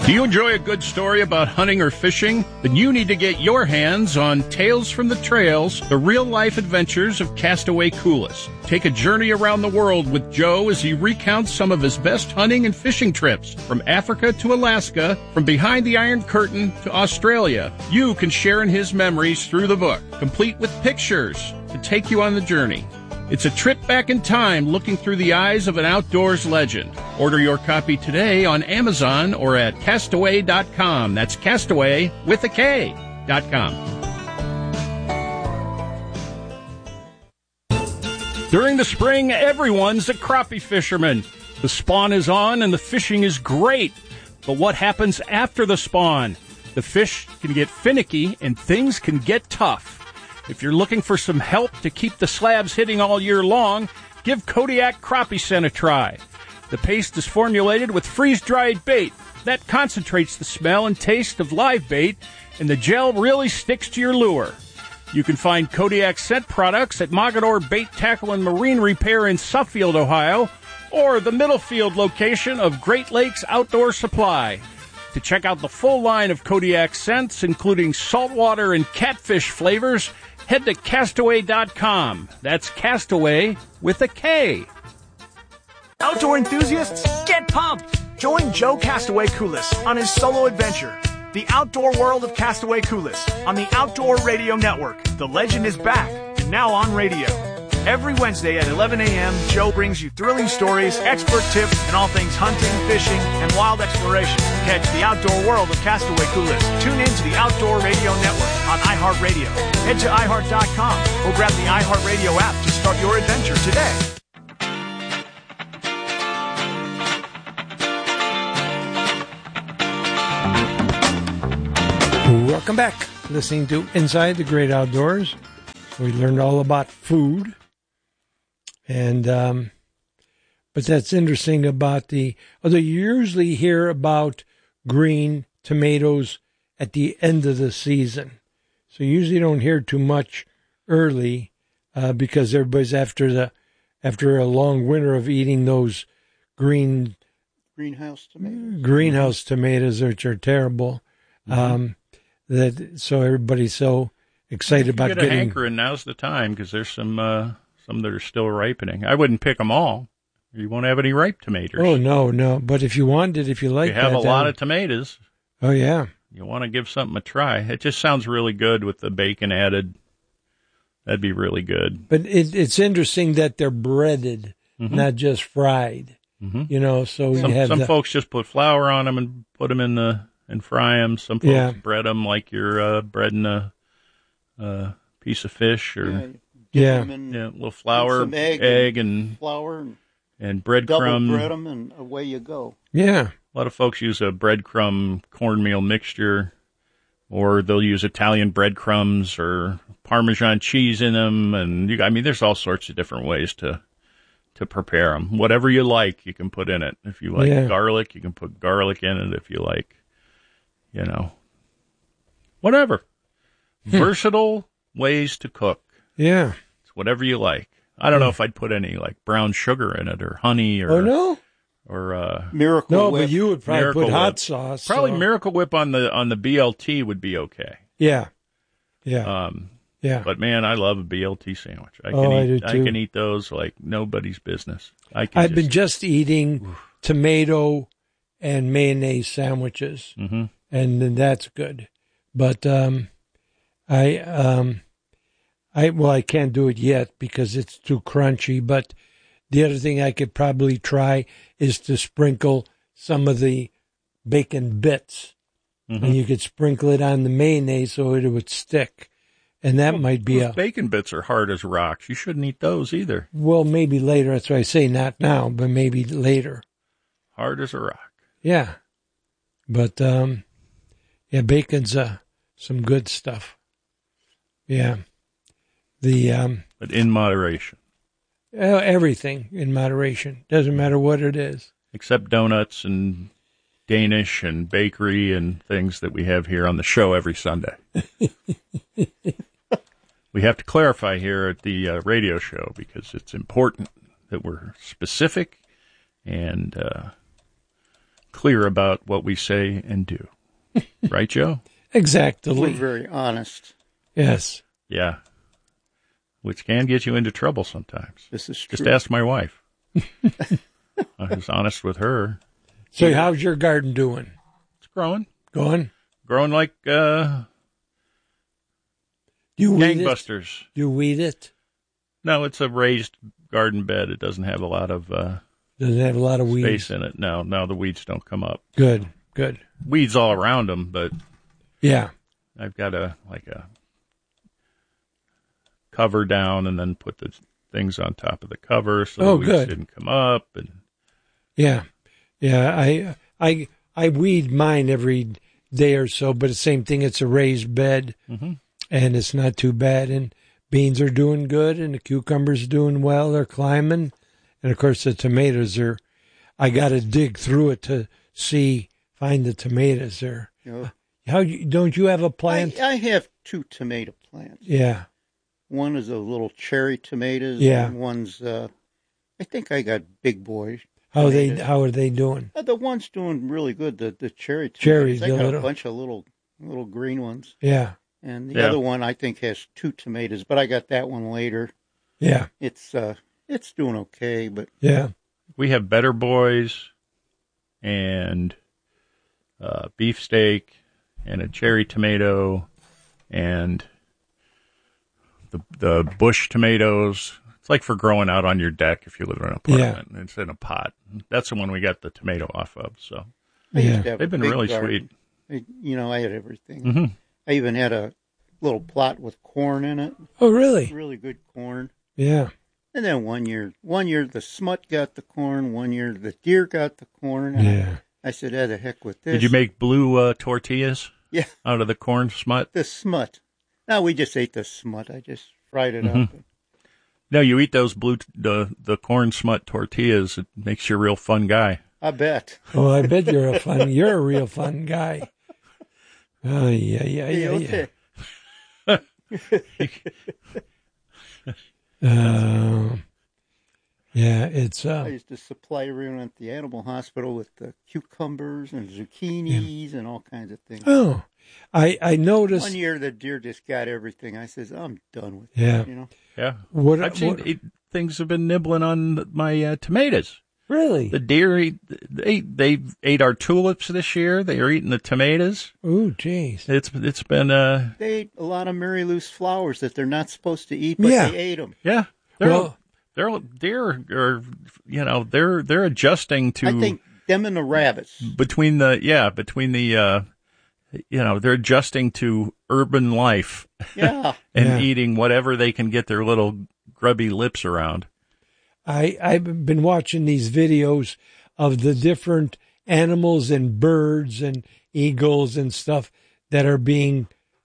Do you enjoy a good story about hunting or fishing? Then you need to get your hands on Tales from the Trails, the real-life adventures of Castaway Coulis. Take a journey around the world with Joe as he recounts some of his best hunting and fishing trips, from Africa to Alaska, from behind the Iron Curtain to Australia. You can share in his memories through the book, complete with pictures to take you on the journey. It's a trip back in time looking through the eyes of an outdoors legend. Order your copy today on Amazon or at Castaway.com. That's Castaway with a K.com. During the spring, everyone's a crappie fisherman. The spawn is on and the fishing is great. But what happens after the spawn? The fish can get finicky and things can get tough. If you're looking for some help to keep the slabs hitting all year long, give Kodiak Crappie Scent a try. The paste is formulated with freeze-dried bait. That concentrates the smell and taste of live bait, and the gel really sticks to your lure. You can find Kodiak Scent products at Mogador Bait, Tackle, and Marine Repair in Suffield, Ohio, or the Middlefield location of Great Lakes Outdoor Supply. To check out the full line of Kodiak Scents, including saltwater and catfish flavors, head to Castaway.com. That's Castaway with a K. Outdoor enthusiasts, get pumped! Join Joe Castaway Coulis on his solo adventure, The Outdoor World of Castaway Coulis, on the Outdoor Radio Network. The legend is back, and now on radio. Every Wednesday at 11 a.m., Joe brings you thrilling stories, expert tips, and all things hunting, fishing, and wild exploration. Catch The Outdoor World of Castaway Coulis. Tune in to the Outdoor Radio Network on iHeartRadio. Head to iHeart.com or grab the iHeartRadio app to start your adventure today. Welcome back. Listening to Inside the Great Outdoors. We learned all about food. And, but that's interesting about although you usually hear about green tomatoes at the end of the season. So you usually don't hear too much early, because everybody's after a long winter of eating those greenhouse tomatoes, which are terrible. So everybody's so excited about getting. Get a hankering, now's the time, because there's some that are still ripening. I wouldn't pick them all. You won't have any ripe tomatoes. Oh, no. But if you wanted, if you like, you have a lot of tomatoes. Oh, yeah. You want to give something a try. It just sounds really good with the bacon added. That'd be really good. But it's interesting that they're breaded, not just fried. You know, so some folks just put flour on them and put them and fry them. Some folks bread them like you're breading a piece of fish or a little flour, some egg and flour and breadcrumb. Double bread them and away you go. Yeah. A lot of folks use a breadcrumb cornmeal mixture, or they'll use Italian breadcrumbs or Parmesan cheese in them. And there's all sorts of different ways to prepare them. Whatever you like, you can put in it. If you like garlic, you can put garlic in it. If you like, whatever. Versatile ways to cook. Yeah. It's whatever you like. I don't know if I'd put any brown sugar in it or honey or. Oh, no? Or Miracle Whip. But you would probably put hot sauce. Probably Miracle Whip on the BLT would be okay. Yeah. Yeah. Yeah. But man, I love a BLT sandwich. I can eat those like nobody's business. I've been just eating tomato and mayonnaise sandwiches, and then that's good. But I can't do it yet because it's too crunchy. But the other thing I could probably try is to sprinkle some of the bacon bits, and you could sprinkle it on the mayonnaise so it would stick. And that might be bacon bits are hard as rocks. You shouldn't eat those either. Well, maybe later. That's why I say not now, but maybe later. Hard as a rock. Yeah. But, bacon's some good stuff. Yeah. But in moderation. Everything in moderation. Doesn't matter what it is. Except donuts and Danish and bakery and things that we have here on the show every Sunday. We have to clarify here at the radio show because it's important that we're specific and clear about what we say and do. Right, Joe? Exactly. We're very honest. Yes. Yeah. Which can get you into trouble sometimes. This is true. Just ask my wife. I was honest with her. So how's your garden doing? It's growing. Going? Growing like Do you weed it? gangbusters. Do you weed it? No, it's a raised garden bed. It doesn't have a lot of Does it have a lot of weeds? space in it. No, the weeds don't come up. Good. Weeds all around them, but Yeah. I've got a cover down and then put the things on top of the cover so the weeds good. didn't come up. And Yeah. I weed mine every day or so, but the same thing. It's a raised bed, and it's not too bad. And beans are doing good, and the cucumbers doing well. They're climbing, and of course the tomatoes are. I got to dig through it to find the tomatoes there. Don't you have a plant? I have 2 tomato plants. Yeah. One is a little cherry tomatoes. Yeah. And one's, I think I got big boys. How are they doing? The one's doing really good. The cherry Cherries, tomatoes. I got little. a bunch of little green ones. Yeah. And the other one I think has 2 tomatoes, but I got that one later. Yeah. It's doing okay, but Yeah. we have Better Boys and beefsteak and a cherry tomato and the bush tomatoes. It's like for growing out on your deck if you live in an apartment. Yeah. It's in a pot. That's the one we got the tomato off of. So I used to have they've been really garden. sweet. I had everything. I even had a little plot with corn in it. Oh, really? Really good corn. Yeah. And then one year the smut got the corn. One year the deer got the corn. Yeah. I said, the heck with this. Did you make blue tortillas? Yeah. Out of the corn smut? The smut. No, we just ate the smut. I just fried it up. No, you eat those the corn smut tortillas. It makes you a real fun guy. I bet. Oh, I bet you're a real fun guy. Oh, yeah. Yeah, it's. I used to supply everyone at the animal hospital with the cucumbers and zucchinis and all kinds of things. Oh, I noticed. One year the deer just got everything. I says, I'm done with it. Yeah. Yeah. I've seen things have been nibbling on my tomatoes. Really? The deer they ate our tulips this year. They are eating the tomatoes. Oh, jeez. It's been They ate a lot of Mary Lou's flowers that they're not supposed to eat, but they ate them. Yeah. They're adjusting to. I think them and the rabbits between the they're adjusting to urban life. Yeah. and eating whatever they can get their little grubby lips around. I've been watching these videos of the different animals and birds and eagles and stuff that are being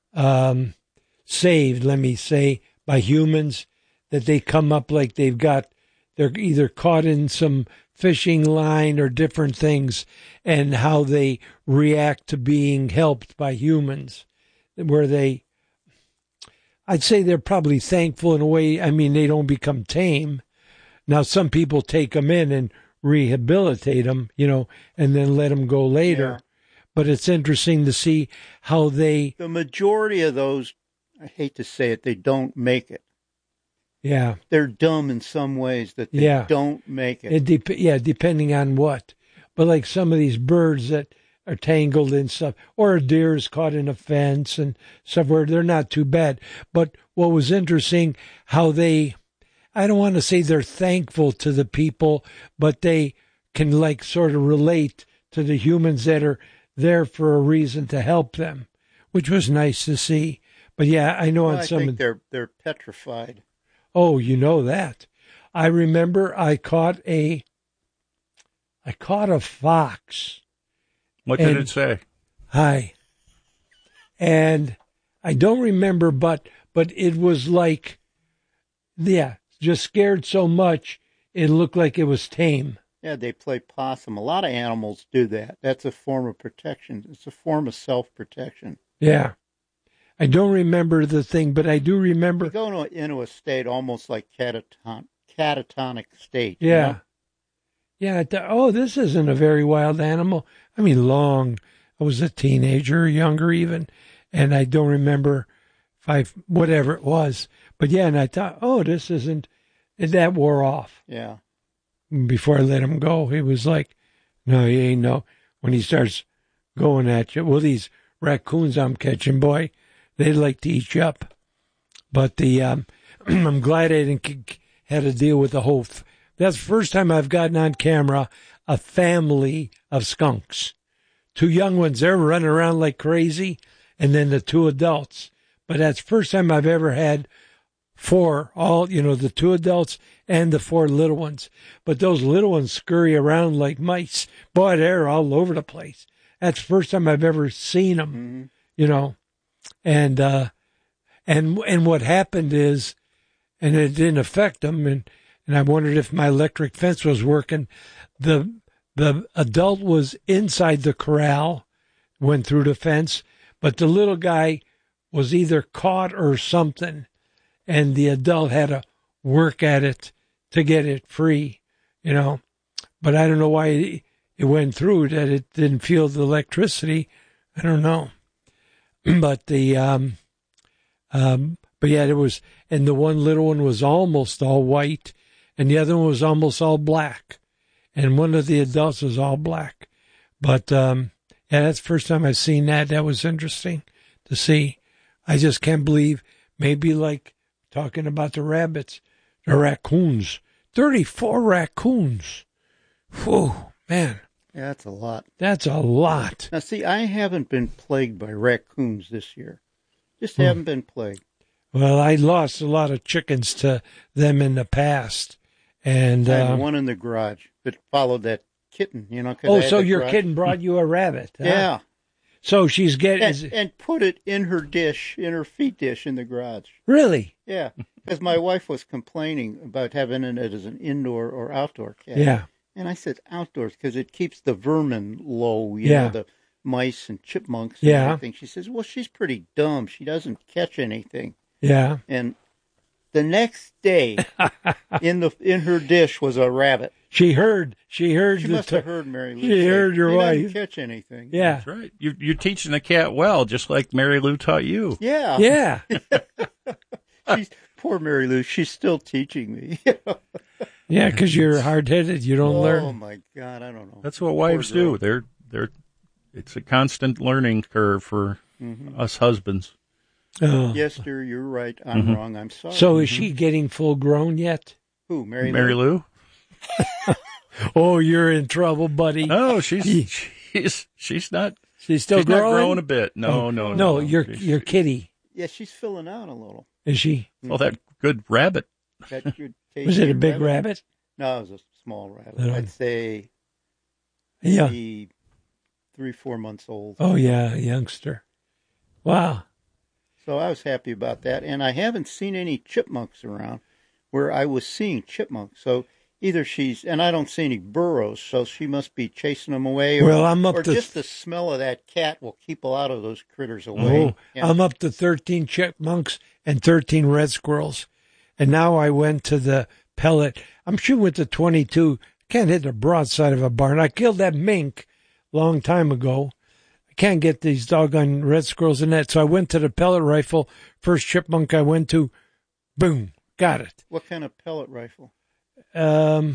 saved, let me say, by humans, that they come up like they're either caught in some fishing line or different things, and how they react to being helped by humans, where I'd say they're probably thankful in a way. I mean, they don't become tame. Now, some people take them in and rehabilitate them, and then let them go later. Yeah. But it's interesting to see how the majority of those, I hate to say it, they don't make it. Yeah. They're dumb in some ways that they don't make it. Depending on what. But like some of these birds that are tangled in stuff, or a deer is caught in a fence and stuff where they're not too bad. But what was interesting, how I don't want to say they're thankful to the people, but they can sort of relate to the humans that are there for a reason to help them, which was nice to see. But yeah, I know I think they're petrified. Oh, you know that. I remember I caught a fox. What did it say? Hi. And I don't remember, but it was just scared so much, it looked like it was tame. Yeah, they play possum. A lot of animals do that. That's a form of protection. It's a form of self-protection. Yeah. I don't remember the thing, but I do remember. You go into a state almost like catatonic state. Yeah. Yeah, I thought, oh, this isn't a very wild animal. I mean, long. I was a teenager, younger even, and I don't remember whatever it was. But yeah, and I thought, oh, this isn't, and that wore off. Yeah. Before I let him go, he was like, no, he ain't no. When he starts going at you, well, these raccoons I'm catching, boy, they like to eat you up. But I'm glad I didn't had to deal with the whole. That's the first time I've gotten on camera a family of skunks. 2 young ones, they're running around like crazy, and then the 2 adults. But that's the first time I've ever had 4, the 2 adults and the 4 little ones. But those little ones scurry around like mice. Boy, they're all over the place. That's the first time I've ever seen them, And what happened is, and it didn't affect them, and I wondered if my electric fence was working. The adult was inside the corral, went through the fence, but the little guy was either caught or something, and the adult had to work at it to get it free, But I don't know why it went through, that it didn't feel the electricity. I don't know. But but yeah, it was, and the one little one was almost all white, and the other one was almost all black. And one of the adults was all black. But, yeah, that's the first time I've seen that. That was interesting to see. I just can't believe, maybe like talking about the rabbits, the raccoons. 34 raccoons. Whew, man. Yeah, that's a lot. That's a lot. Now, see, I haven't been plagued by raccoons this year. Just haven't been plagued. Well, I lost a lot of chickens to them in the past. And I had one in the garage that followed that kitten, so your kitten brought you a rabbit. Huh? Yeah. So she's getting... And put it in her dish, in her feed dish in the garage. Really? Yeah, because my wife was complaining about having it as an indoor or outdoor cat. Yeah. And I said outdoors because it keeps the vermin low, the mice and chipmunks and everything. She says, well, she's pretty dumb. She doesn't catch anything. Yeah. And the next day, in her dish was a rabbit. She heard. She must have heard Mary Lou. She heard your wife. Didn't catch anything. Yeah. That's right. You're teaching the cat well, just like Mary Lou taught you. Yeah. Yeah. Poor Mary Lou. She's still teaching me. Yeah, because you're hard-headed. You don't learn. Oh, my God. I don't know. That's what wives do. It's a constant learning curve for us husbands. Oh. Yes, dear, you're right. I'm wrong. I'm sorry. So is she getting full grown yet? Who, Mary Lou? Oh, you're in trouble, buddy. Oh, she's not. She's still she's growing? not growing a bit. No. No, your kitty. Yeah, she's filling out a little. Is she? Oh, that good rabbit. That good Was it a big rabbit? No, it was a small rabbit. Little. I'd say Yeah. maybe 3-4 months old. Oh, yeah, a youngster. Wow. So I was happy about that. And I haven't seen any chipmunks around where I was seeing chipmunks. So either and I don't see any burrows, so she must be chasing them away. Or just the smell of that cat will keep a lot of those critters away. Oh, yeah. I'm up to 13 chipmunks and 13 red squirrels. And now I went to the pellet. I'm shooting with the 22. Can't hit the broadside of a barn. I killed that mink a long time ago. I can't get these doggone red squirrels in that. So I went to the pellet rifle. First chipmunk I went to, boom, got it. What kind of pellet rifle? A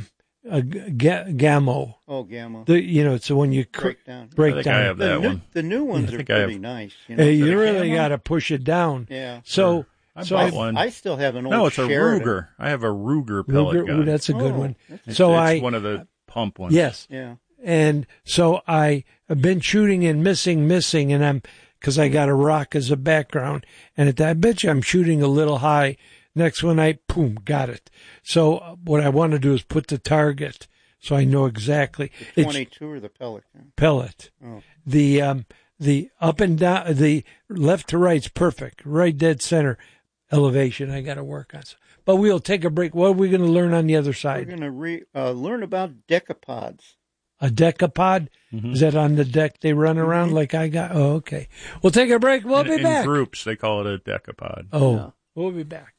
Gammo. Oh, Gammo. It's the one you break down. I think I have that one. The new ones are pretty nice. You really got to push it down. Yeah. So I bought one. I still have an old No, it's Sheridan. a Ruger. I have a Ruger pellet gun. Ooh, that's a good one. It's one of the pump ones. Yes. Yeah. And so I have been shooting and missing, and because I got a rock as a background, and I bet you I'm shooting a little high. Next one, boom, got it. So what I want to do is put the target so I know exactly. The 22 or the pellet? Pellet. Oh. The up and down, the left to right's perfect. Right dead center elevation I got to work on. But we'll take a break. What are we going to learn on the other side? We're going to learn about decapods. A decapod? Mm-hmm. Is that on the deck they run around like I got? Oh, okay. We'll take a break. We'll be back. In groups, they call it a decapod. Oh, Yeah. We'll be back.